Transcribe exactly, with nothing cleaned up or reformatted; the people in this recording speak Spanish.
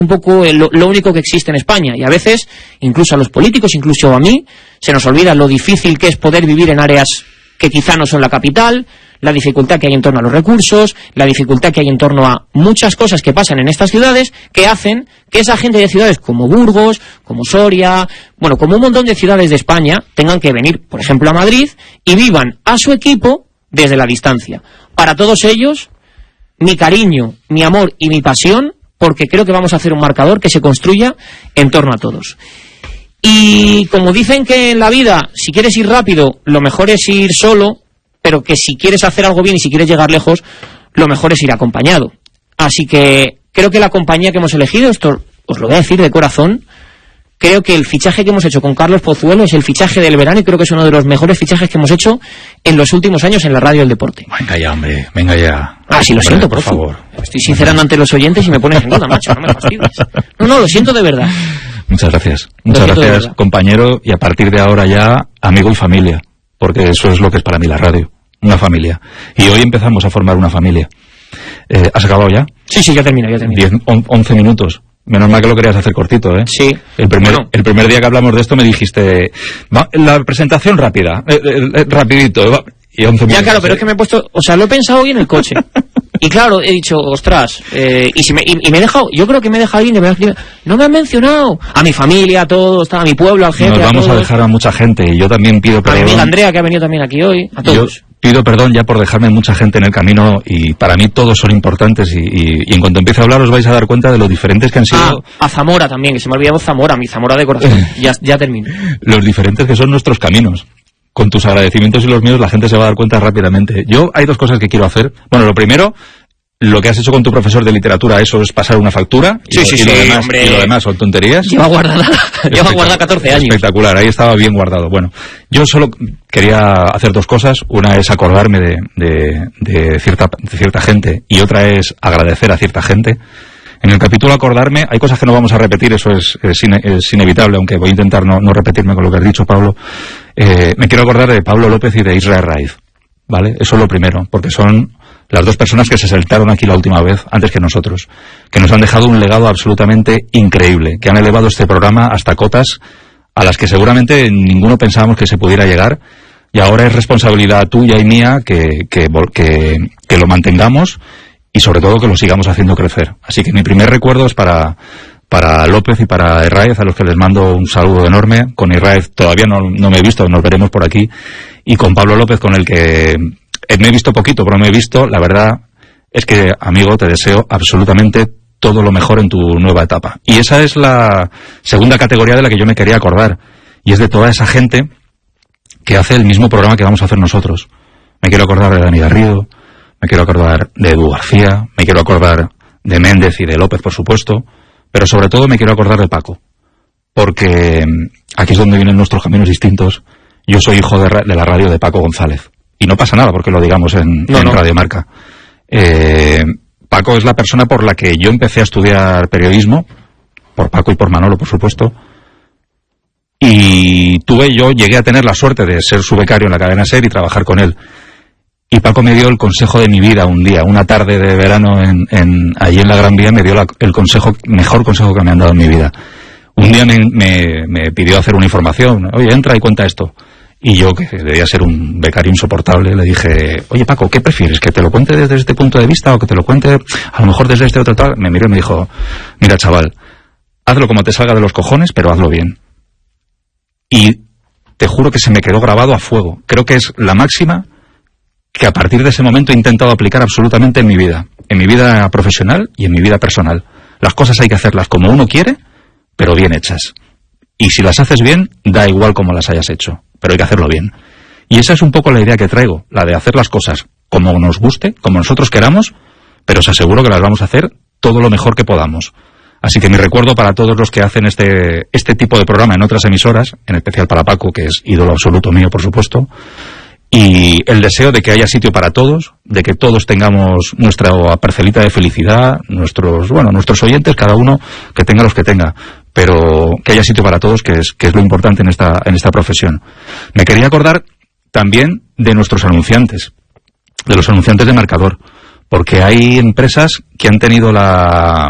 un poco lo, lo único que existe en España, y a veces, incluso a los políticos, incluso a mí, se nos olvida lo difícil que es poder vivir en áreas que quizá no son la capital, la dificultad que hay en torno a los recursos, la dificultad que hay en torno a muchas cosas que pasan en estas ciudades, que hacen que esa gente de ciudades como Burgos, como Soria, bueno, como un montón de ciudades de España, tengan que venir, por ejemplo, a Madrid, y vivan a su equipo desde la distancia. Para todos ellos, mi cariño, mi amor y mi pasión, porque creo que vamos a hacer un marcador que se construya en torno a todos. Y como dicen que en la vida, si quieres ir rápido, lo mejor es ir solo, pero que si quieres hacer algo bien y si quieres llegar lejos, lo mejor es ir acompañado. Así que creo que la compañía que hemos elegido, esto os lo voy a decir de corazón, creo que el fichaje que hemos hecho con Carlos Pozuelo es el fichaje del verano y creo que es uno de los mejores fichajes que hemos hecho en los últimos años en la radio del deporte. Venga ya, hombre, venga ya. Ah, sí, lo siento, por favor. Estoy sincerando ante los oyentes y me pones en duda, macho, no me fastidies. No, no, lo siento de verdad. Muchas gracias. Muchas gracias, compañero, y a partir de ahora ya, amigo y familia, porque eso es lo que es para mí la radio, una familia. Y hoy empezamos a formar una familia. Eh, ¿Has acabado ya? Sí, sí, ya termino, ya termino. diez, once minutos. Menos mal que lo querías hacer cortito, ¿eh? Sí. El primer, bueno. el primer día que hablamos de esto me dijiste, va, la presentación rápida, eh, eh, rapidito, va, y once minutos. Ya, claro, pero es que me he puesto, o sea, lo he pensado hoy en el coche. Y claro, he dicho, ostras, eh, y, si me, y, y me he dejado, yo creo que me he dejado alguien que me ha, no me han mencionado a mi familia, a todos, a mi pueblo, al jefe. Nos vamos a, a dejar a mucha gente, y yo también pido perdón. A mi amiga Andrea, que ha venido también aquí hoy, a todos. Yo pido perdón ya por dejarme mucha gente en el camino, y para mí todos son importantes, y, y, y en cuanto empiece a hablar os vais a dar cuenta de lo diferentes que han sido. Ah, a Zamora también, que se me ha olvidado Zamora, mi Zamora de corazón. ya, ya termino. Los diferentes que son nuestros caminos. Con tus agradecimientos y los míos la gente se va a dar cuenta rápidamente. Yo hay dos cosas que quiero hacer. Bueno, lo primero, lo que has hecho con tu profesor de literatura, eso es pasar una factura. Sí, y, sí, y sí, lo demás, hombre. Y lo demás son tonterías. Lleva guardada, lleva guardada catorce años. Espectacular, ahí estaba bien guardado. Bueno, yo solo quería hacer dos cosas. Una es acordarme de, de, de, cierta, de cierta gente, y otra es agradecer a cierta gente. En el capítulo acordarme, hay cosas que no vamos a repetir, eso es, es, ine, es inevitable, aunque voy a intentar no, no repetirme con lo que has dicho, Pablo. Eh, me quiero acordar de Pablo López y de Israel Raiz, ¿vale? Eso es lo primero, porque son las dos personas que se saltaron aquí la última vez, antes que nosotros, que nos han dejado un legado absolutamente increíble, que han elevado este programa hasta cotas a las que seguramente ninguno pensábamos que se pudiera llegar, y ahora es responsabilidad tuya y mía que, que, que, que lo mantengamos, y sobre todo que lo sigamos haciendo crecer. Así que mi primer recuerdo es para, para López y para Herráez, a los que les mando un saludo enorme. Con Herráez todavía no, no me he visto, nos veremos por aquí. Y con Pablo López, con el que me he visto poquito, pero me he visto, la verdad es que, amigo, te deseo absolutamente todo lo mejor en tu nueva etapa. Y esa es la segunda categoría de la que yo me quería acordar, y es de toda esa gente que hace el mismo programa que vamos a hacer nosotros. Me quiero acordar de Dani Garrido, me quiero acordar de Edu García, me quiero acordar de Méndez y de López, por supuesto, pero sobre todo me quiero acordar de Paco, porque aquí es donde vienen nuestros caminos distintos. Yo soy hijo de, de la radio de Paco González, y no pasa nada porque lo digamos en, no, en no. Radio Marca. Eh, Paco es la persona por la que yo empecé a estudiar periodismo, por Paco y por Manolo, por supuesto, y tuve, yo llegué a tener la suerte de ser su becario en la cadena SER y trabajar con él. Y Paco me dio el consejo de mi vida un día, una tarde de verano en, en, allí en la Gran Vía, me dio la, el consejo, mejor consejo que me han dado en mi vida. Un día me, me, me pidió hacer una información, oye, entra y cuenta esto. Y yo, que debía ser un becario insoportable, le dije, oye Paco, ¿qué prefieres? ¿Que te lo cuente desde este punto de vista o que te lo cuente a lo mejor desde este otro tal? Me miró y me dijo, mira chaval, hazlo como te salga de los cojones, pero hazlo bien. Y te juro que se me quedó grabado a fuego. Creo que es la máxima que a partir de ese momento he intentado aplicar absolutamente en mi vida, en mi vida profesional y en mi vida personal. Las cosas hay que hacerlas como uno quiere, pero bien hechas. Y si las haces bien, da igual cómo las hayas hecho, pero hay que hacerlo bien. Y esa es un poco la idea que traigo, la de hacer las cosas como nos guste, como nosotros queramos, pero os aseguro que las vamos a hacer todo lo mejor que podamos. Así que mi recuerdo para todos los que hacen este, este tipo de programa en otras emisoras, en especial para Paco, que es ídolo absoluto mío, por supuesto, y el deseo de que haya sitio para todos, de que todos tengamos nuestra parcelita de felicidad, nuestros, bueno, nuestros oyentes, cada uno que tenga los que tenga, pero que haya sitio para todos, que es, que es lo importante en esta, en esta profesión. Me quería acordar también de nuestros anunciantes, de los anunciantes de marcador, porque hay empresas que han tenido la,